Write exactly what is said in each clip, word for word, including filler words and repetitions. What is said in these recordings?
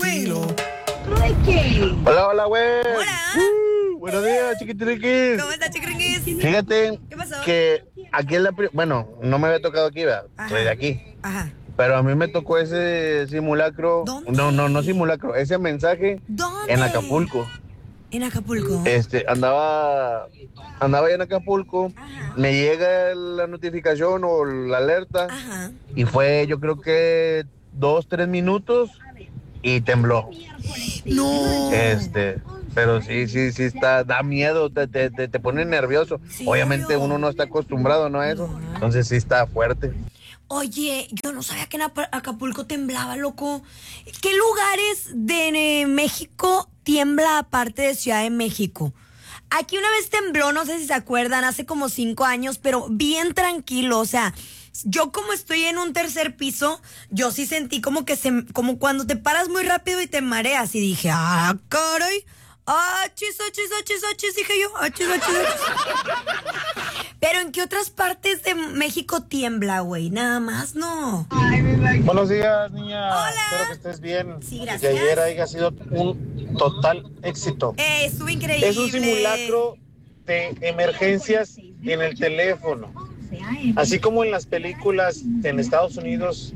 estilo. Ricky. Hola, hola, güey. Hola. Uh, buenos días, chiquitiriquis. ¿Cómo estás, chiquiringuis? Fíjate ¿Qué pasó? que aquí es la... pri- Bueno, no me había tocado aquí, ¿verdad? Ajá. Soy de aquí. Ajá. Pero a mí me tocó ese simulacro. ¿Dónde? No, no, no simulacro. Ese mensaje ¿Dónde? en Acapulco. En Acapulco. Este, andaba... Andaba allá en Acapulco. Ajá. Me llega la notificación o la alerta. Ajá. Y fue, yo creo que dos, tres minutos. Y tembló. No. Este, pero sí, sí, sí está, da miedo, te, te, te, te pone nervioso. Sí, Obviamente obvio. uno no está acostumbrado, ¿no? A eso. No. Entonces sí está fuerte. Oye, yo no sabía que en Apa- Acapulco temblaba, loco. ¿Qué lugares de eh, México tiembla aparte de Ciudad de México? Aquí una vez tembló, no sé si se acuerdan, hace como cinco años, pero bien tranquilo, o sea, yo como estoy en un tercer piso, yo sí sentí como que se, como cuando te paras muy rápido y te mareas, y dije, ah, caray, ah, chis, achis, achis, achis, dije yo, achis, achis, achis. Pero ¿en qué otras partes de México tiembla, güey? Nada más, no. Buenos días, niña. Hola. Espero que estés bien. Sí, Que gracias. ayer haya sido un total éxito. Eh, estuvo increíble. Es un simulacro de emergencias en el teléfono. Así como en las películas en Estados Unidos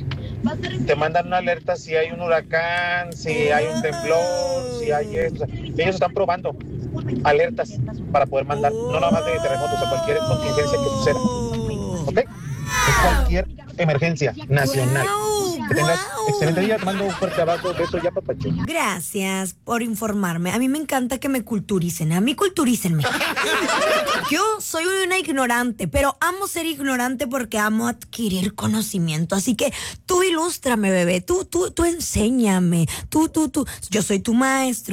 te mandan una alerta si hay un huracán, si hay un temblor, si hay esto. O sea, ellos están probando alertas para poder mandar, no nada más de terremotos o cualquier contingencia que suceda. ¿Ok? Es cualquier emergencia nacional. Guau, Que tengas guau. excelente día. Te mando un fuerte abrazo. Beso ya, papacho. Gracias por informarme. A mí me encanta que me culturicen. A mí culturícenme. Yo soy una ignorante, pero amo ser ignorante porque amo adquirir conocimiento. Así que tú ilústrame, bebé. Tú, tú, tú enséñame. Tú, tú, tú. Yo soy tu maestro.